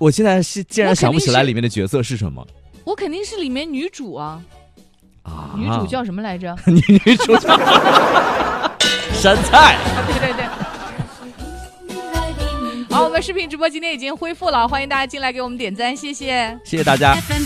我现在竟然想不起来里面的角色是什么。 我肯定是里面女主啊。女主叫什么来着？ 女主叫山菜。 对。好，我们视频直播今天已经恢复了，欢迎大家进来给我们点赞，谢谢， 谢谢大家。